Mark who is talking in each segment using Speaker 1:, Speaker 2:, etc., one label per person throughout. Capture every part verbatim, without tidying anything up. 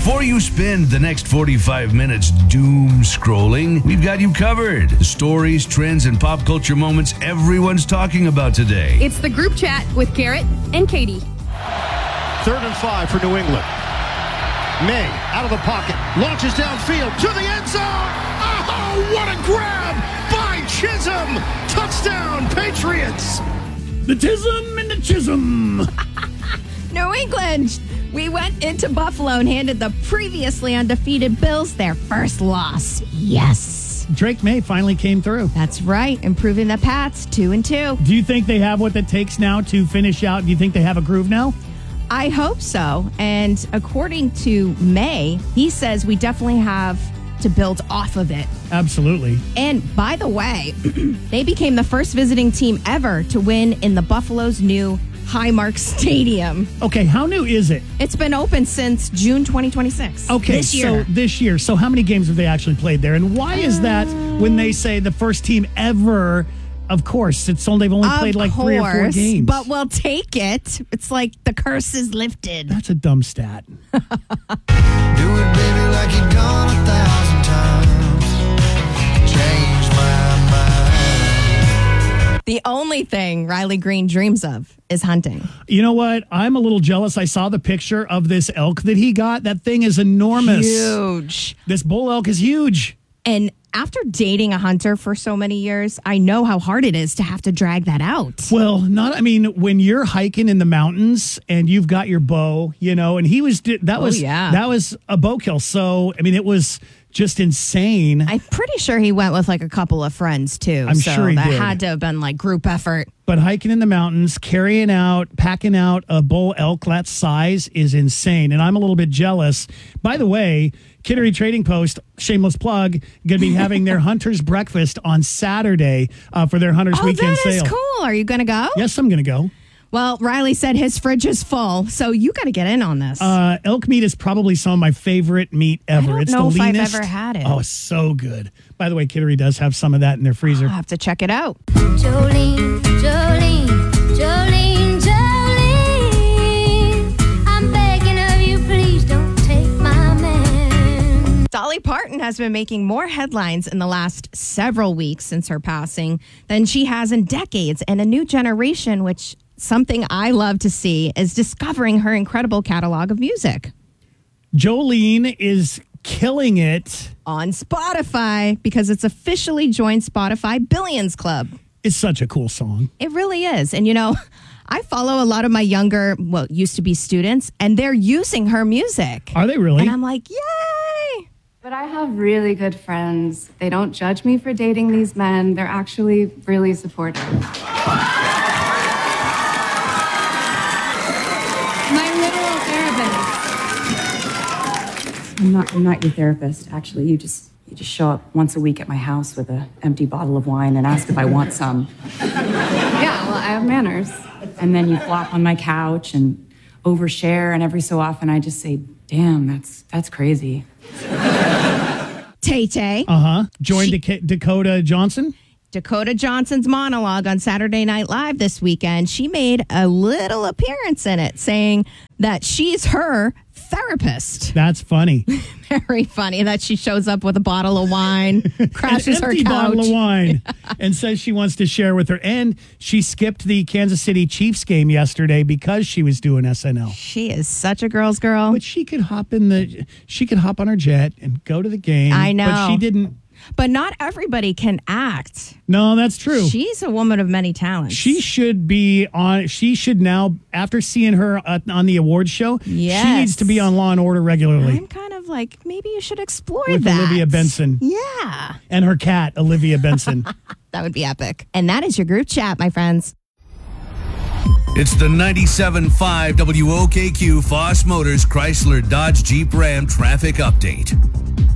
Speaker 1: Before you spend the next forty-five minutes doom scrolling, we've got you covered. The stories, trends, and pop culture moments everyone's talking about today.
Speaker 2: It's the group chat with Garrett and Katie.
Speaker 3: Third and five for New England. May, out of the pocket, launches downfield to the end zone. Oh, what a grab by Chisholm. Touchdown, Patriots.
Speaker 4: The Tism and the Chisholm.
Speaker 2: New England. We went into Buffalo and handed the previously undefeated Bills their first loss. Yes.
Speaker 4: Drake May finally came through.
Speaker 2: That's right. Improving the Pats, two and two.
Speaker 4: Do you think they have what it takes now to finish out? Do you think they have a groove now?
Speaker 2: I hope so. And according to May, he says we definitely have to build off of it.
Speaker 4: Absolutely.
Speaker 2: And by the way, they became the first visiting team ever to win in the Buffalo's new Highmark Stadium.
Speaker 4: Okay, how new is it?
Speaker 2: It's been open since June twenty twenty-six.
Speaker 4: Okay,
Speaker 2: this year.
Speaker 4: so this year. So how many games have they actually played there? And why is that when they say the first team ever? Of course, it's only they've only
Speaker 2: of
Speaker 4: played like
Speaker 2: course,
Speaker 4: three or four games.
Speaker 2: But we'll take it. It's like the curse is lifted.
Speaker 4: That's a dumb stat.
Speaker 5: Do it, baby, like you've gone a thousand times. Change my mind.
Speaker 2: The only thing Riley Green dreams of is hunting.
Speaker 4: You know what? I'm a little jealous. I saw the picture of this elk that he got. That thing is enormous.
Speaker 2: Huge.
Speaker 4: This bull elk is huge.
Speaker 2: And after dating a hunter for so many years, I know how hard it is to have to drag that out.
Speaker 4: Well, not, I mean, when you're hiking in the mountains and you've got your bow, you know, and he was, that was,
Speaker 2: oh, yeah.
Speaker 4: that was a bow kill. So, I mean, it was just insane.
Speaker 2: I'm pretty sure he went with like a couple of friends too.
Speaker 4: I'm
Speaker 2: so
Speaker 4: sure he
Speaker 2: that
Speaker 4: did.
Speaker 2: had to have been like group effort.
Speaker 4: But hiking in the mountains, carrying out, packing out a bull elk that size is insane. And I'm a little bit jealous. By the way, Kittery Trading Post, shameless plug, going to be having their Hunter's Breakfast on Saturday uh, for their Hunter's
Speaker 2: Oh,
Speaker 4: Weekend
Speaker 2: that
Speaker 4: sale.
Speaker 2: is cool. Are you going to go?
Speaker 4: Yes, I'm going to go.
Speaker 2: Well, Riley said his fridge is full, so you got to get in on this.
Speaker 4: Uh, elk meat is probably some of my favorite meat ever.
Speaker 2: I don't
Speaker 4: it's
Speaker 2: know
Speaker 4: the
Speaker 2: if I've
Speaker 4: leanest.
Speaker 2: ever had it.
Speaker 4: Oh, it's so good. By the way, Kittery does have some of that in their freezer.
Speaker 2: I'll have to check it out.
Speaker 6: Jolene, Jolene, Jolene, Jolene, I'm begging of you, please don't take my man.
Speaker 2: Dolly Parton has been making more headlines in the last several weeks since her passing than she has in decades, and a new generation, which something I love to see, is discovering her incredible catalog of music.
Speaker 4: Jolene is killing it
Speaker 2: on Spotify because it's officially joined Spotify Billions Club.
Speaker 4: It's such a cool song.
Speaker 2: It really is. And, you know, I follow a lot of my younger, well, used to be students, and they're using her music.
Speaker 4: Are they really?
Speaker 2: And I'm like, yay!
Speaker 7: But I have really good friends. They don't judge me for dating these men. They're actually really supportive. My literal therapist. I'm not, I'm not your therapist, actually. You just you just show up once a week at my house with an empty bottle of wine and ask if I want some. Yeah, well, I have manners. And then you flop on my couch and overshare, and every so often I just say, damn, that's that's crazy.
Speaker 2: Tay-Tay.
Speaker 4: Uh-huh. Joined
Speaker 2: She-
Speaker 4: Dak- Dakota Johnson.
Speaker 2: Dakota Johnson's monologue on Saturday Night Live this weekend, she made a little appearance in it, saying that she's her therapist.
Speaker 4: That's funny.
Speaker 2: Very funny that she shows up with a bottle of wine, crashes
Speaker 4: An
Speaker 2: her
Speaker 4: empty
Speaker 2: couch.
Speaker 4: bottle of wine, and says she wants to share with her. And she skipped the Kansas City Chiefs game yesterday because she was doing S N L.
Speaker 2: She is such a girl's girl.
Speaker 4: But she could hop in the, she could hop on her jet and go to the game.
Speaker 2: I know.
Speaker 4: But she didn't.
Speaker 2: But not everybody can act.
Speaker 4: No, that's true.
Speaker 2: She's a woman of many talents.
Speaker 4: She should be on, she should now, after seeing her uh, on the awards show,
Speaker 2: Yes.
Speaker 4: she needs to be on Law and Order regularly.
Speaker 2: I'm kind of like, maybe you should explore
Speaker 4: With
Speaker 2: that.
Speaker 4: Olivia Benson.
Speaker 2: Yeah.
Speaker 4: And her cat, Olivia Benson.
Speaker 2: That would be epic. And that is your group chat, my friends.
Speaker 1: It's the ninety-seven point five W O K Q Foss Motors Chrysler Dodge Jeep Ram traffic update.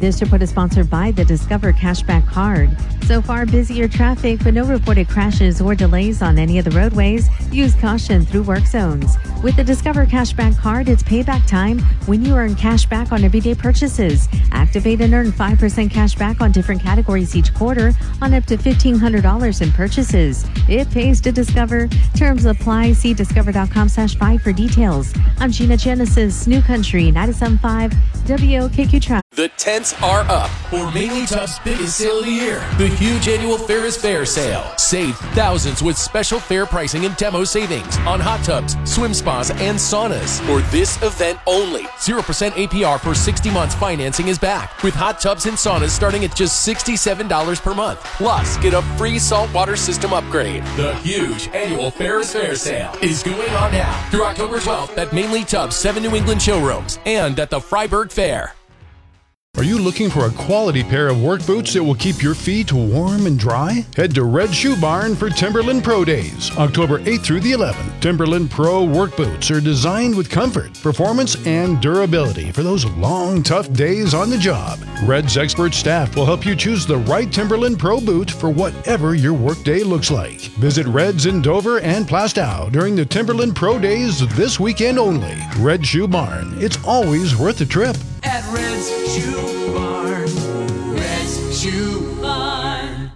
Speaker 8: This report is sponsored by the Discover Cashback Card. So far, busier traffic, but no reported crashes or delays on any of the roadways. Use caution through work zones. With the Discover Cashback Card, it's payback time when you earn cash back on everyday purchases. Activate and earn five percent cash back on different categories each quarter on up to fifteen hundred dollars in purchases. It pays to Discover. Terms apply. See discover.com slash five for details. I'm Gina Genesis, New Country, ninety-seven point five W O K Q Traffic.
Speaker 9: The tents are up for Mainly Tub's biggest sale of the year. The huge annual Ferris Fair sale. Save thousands with special fair pricing and demo savings on hot tubs, swim spas, and saunas. For this event only, zero percent A P R for sixty months financing is back. With hot tubs and saunas starting at just sixty-seven dollars per month. Plus, get a free saltwater system upgrade. The huge annual Ferris Fair sale is going on now through October twelfth at Mainly Tub's seven New England showrooms and at the Freiburg Fair.
Speaker 10: Are you looking for a quality pair of work boots that will keep your feet warm and dry? Head to Red Shoe Barn for Timberland Pro Days, October eighth through the eleventh. Timberland Pro work boots are designed with comfort, performance, and durability for those long, tough days on the job. Red's expert staff will help you choose the right Timberland Pro boot for whatever your workday looks like. Visit Red's in Dover and Plastow during the Timberland Pro Days this weekend only. Red Shoe Barn. It's always worth the trip.
Speaker 11: At Red's Shoe Barn. Red's Shoe Barn.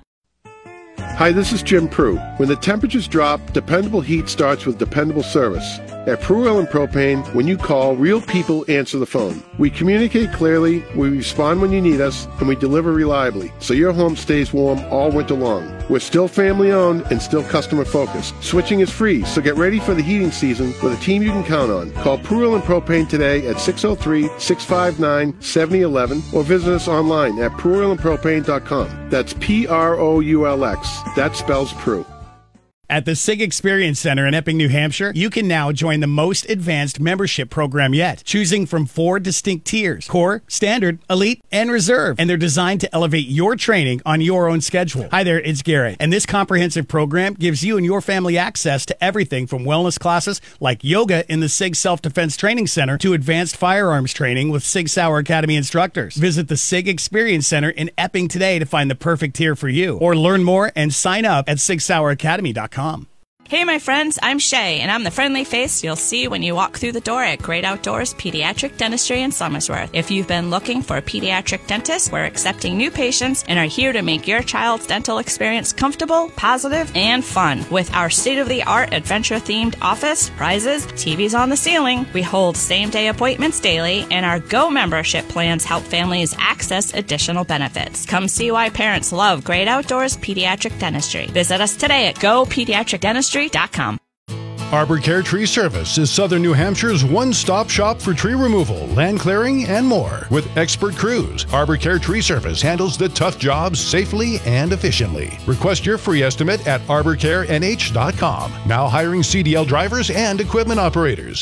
Speaker 12: Hi, this is Jim Prue. When the temperatures drop, dependable heat starts with dependable service. At Prue Oil and Propane, when you call, real people answer the phone. We communicate clearly, we respond when you need us, and we deliver reliably, so your home stays warm all winter long. We're still family-owned and still customer-focused. Switching is free, so get ready for the heating season with a team you can count on. Call Prue Oil and Propane today at six oh three, six five nine, seven oh one one or visit us online at Prue Oil and Propane dot com. That's P R O U L X. That spells Prue.
Speaker 4: At the SIG Experience Center in Epping, New Hampshire, you can now join the most advanced membership program yet, choosing from four distinct tiers: Core, Standard, Elite, and Reserve. And they're designed to elevate your training on your own schedule. Hi there, it's Garrett. And this comprehensive program gives you and your family access to everything from wellness classes like yoga in the SIG Self-Defense Training Center to advanced firearms training with SIG Sauer Academy instructors. Visit the SIG Experience Center in Epping today to find the perfect tier for you. Or learn more and sign up at sig sauer academy dot com.
Speaker 13: Hey, my friends, I'm Shay, and I'm the friendly face you'll see when you walk through the door at Great Outdoors Pediatric Dentistry in Somersworth. If you've been looking for a pediatric dentist, we're accepting new patients and are here to make your child's dental experience comfortable, positive, and fun. With our state-of-the-art adventure-themed office, prizes, T Vs on the ceiling, we hold same-day appointments daily, and our Go membership plans help families access additional benefits. Come see why parents love Great Outdoors Pediatric Dentistry. Visit us today at go pediatric dentistry dot com.
Speaker 10: Arbor Care Tree Service is Southern New Hampshire's one-stop shop for tree removal, land clearing, and more. With expert crews, Arbor Care Tree Service handles the tough jobs safely and efficiently. Request your free estimate at arbor care n h dot com. Now hiring C D L drivers and equipment operators.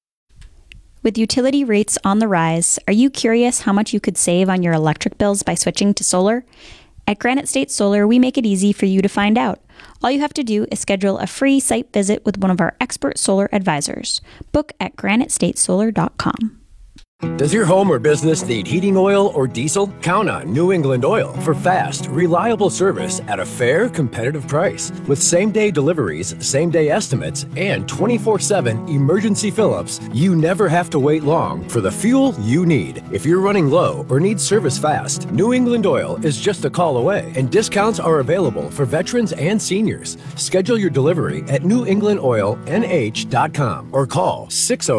Speaker 14: With utility rates on the rise, are you curious how much you could save on your electric bills by switching to solar? At Granite State Solar, we make it easy for you to find out. All you have to do is schedule a free site visit with one of our expert solar advisors. Book at granite state solar dot com.
Speaker 15: Does your home or business need heating oil or diesel? Count on New England Oil for fast, reliable service at a fair, competitive price. With same-day deliveries, same-day estimates, and twenty-four seven emergency fill-ups, you never have to wait long for the fuel you need. If you're running low or need service fast, New England Oil is just a call away, and discounts are available for veterans and seniors. Schedule your delivery at new england oil n h dot com or call six oh